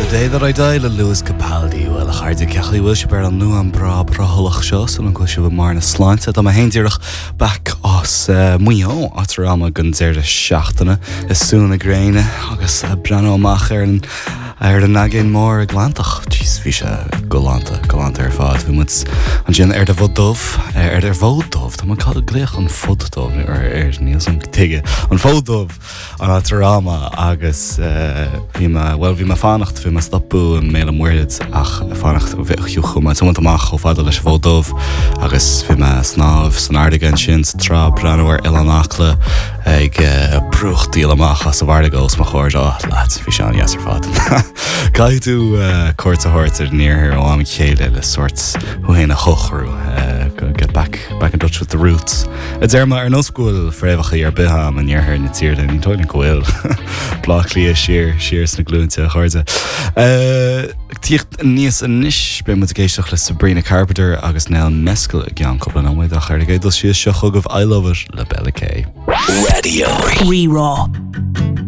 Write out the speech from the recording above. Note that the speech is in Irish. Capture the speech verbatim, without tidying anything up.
day that I died le Lewis Capaldi well a hardy cechli wil ber an nu an bra braholach shows an go se mar na slante am heindirch back os uh, muo atrama gun zerde seachtene is soon a graine agus uh, brano macher and er den nagin more glantach jeez vi se golanta golanta er faad vi moet an gin er de vodov er der vodov da man kan glech an fodov er er niels an tige an fodov an atrama agus vi ma wel vi ma fanacht vi ma stappu en mele moord ach fanacht joch ma so mag of adel is vodov agus vi ma snav snardigan shins tra brano er elanakle ik procht die lamach as waarde goals ma hoor ja laat vi se an jesser faad Ga tú cuat a hort ar near ó am chéile le sorts hoe héna chochru get back back in touch with the roots. It's er maar ar no school forever ar biham an near her na tíirde ní toin goil. Blach lia sheer sheer sna glúnte chóirde. Tíocht níos an níis be mu géisteach le Sabrina Carpenter agus Nell Mescal gan coppla an muid a chuir géidir si seo chugah I Love It le Bella K. Radio Re-Raw.